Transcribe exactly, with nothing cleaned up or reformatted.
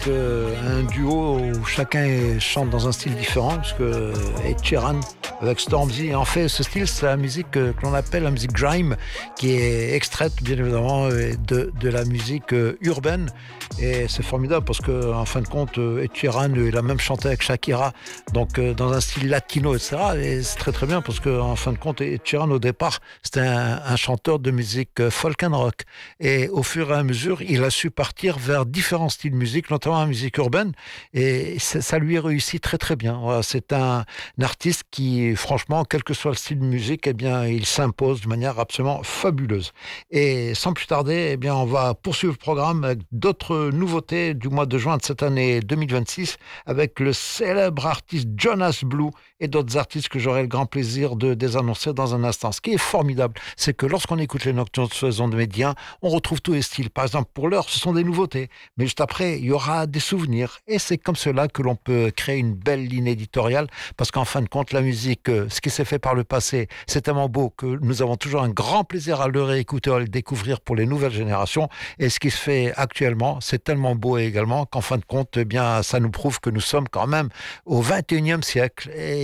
euh, un duo où chacun chante dans un style différent, parce que Ed Sheeran avec Stormzy, en fait, ce style, c'est la musique euh, que l'on appelle la musique grime, qui est extraite, bien évidemment, euh, de, de la musique euh, urbaine. Et c'est formidable parce que, en fin de compte, euh, Ed Sheeran, il a même chanté avec Shakira, donc euh, dans un style latino, et cetera. Et c'est très très bien parce que, en fin de compte, Ed Sheeran, au départ, c'était un, un chanteur de musique euh, folk and rock. Et au fur et à mesure, il a su partir vers différents styles de musique, notamment la musique urbaine, et ça, ça lui réussit très très bien. Voilà, c'est un, un artiste qui, franchement, quel que soit le style de musique, eh bien, il s'impose de manière absolument fabuleuse. Et sans plus tarder, eh bien, on va poursuivre le programme avec d'autres nouveautés du mois de juin de cette année deux mille vingt-six, avec le célèbre artiste Jonas Blue et d'autres artistes que j'aurai le grand plaisir de désannoncer dans un instant. Ce qui est formidable, c'est que lorsqu'on écoute les Nocturnes sur les ondes médias, on retrouve tous les styles. Par exemple, pour l'heure, ce sont des nouveautés, mais juste après, il y aura des souvenirs. Et c'est comme cela que l'on peut créer une belle ligne éditoriale, parce qu'en fin de compte, la musique, ce qui s'est fait par le passé, c'est tellement beau que nous avons toujours un grand plaisir à le réécouter, à le découvrir pour les nouvelles générations. Et ce qui se fait actuellement, c'est tellement beau également qu'en fin de compte, eh bien, ça nous prouve que nous sommes quand même au vingt et unième siècle. Et